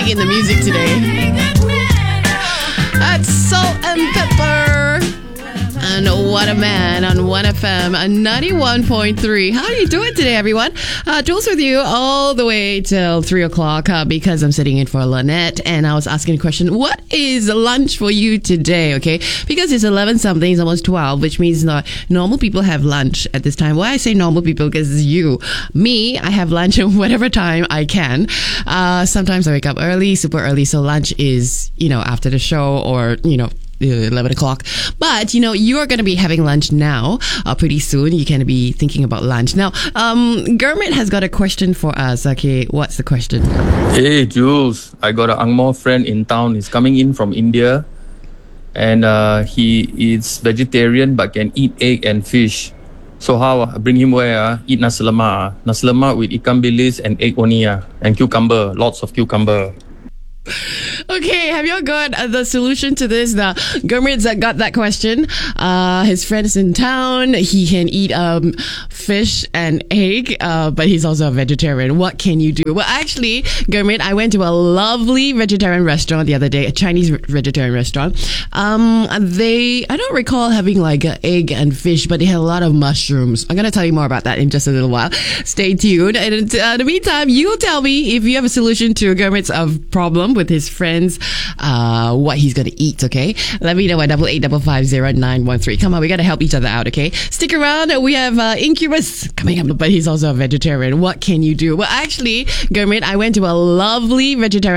in the music today. That's Salt and Pepper. And What a Man on 1FM 91.3. How are you doing today, everyone? Jules with you all the way till 3 o'clock because I'm sitting in for Lynette, and I was asking a question, what is lunch for you today, okay? Because it's 11 something, it's almost 12, which means normal people have lunch at this time. Why I say normal people? Because it's you. Me, I have lunch at whatever time I can. Sometimes I wake up early, super early, so lunch is, after the show or, 11 o'clock. But, you're going to be having lunch now pretty soon. You can be thinking about lunch. Now, Gurmit has got a question for us. Okay, what's the question? Hey, Jules. I got an Angmo friend in town. He's coming in from India. And he is vegetarian but can eat egg and fish. So how? Bring him where? Eat nasi lemak. Nasi lemak with ikan bilis and egg only. And cucumber. Lots of cucumber. Okay, have you all got the solution to this? Gurmit's got that question. His friend is in town. He can eat fish and egg, but he's also a vegetarian. What can you do? Well, actually, Gurmit, I went to a lovely vegetarian restaurant the other day, a Chinese vegetarian restaurant. I don't recall having like egg and fish, but they had a lot of mushrooms. I'm going to tell you more about that in just a little while. Stay tuned. And in the meantime, you tell me if you have a solution to Gurmit's problem with his friends, what he's going to eat, okay? Let me know at 8855509113. Come on, we got to help each other out, okay? Stick around. We have Incubus coming up, but he's also a vegetarian. What can you do? Well, actually, Gurmit, I went to a lovely vegetarian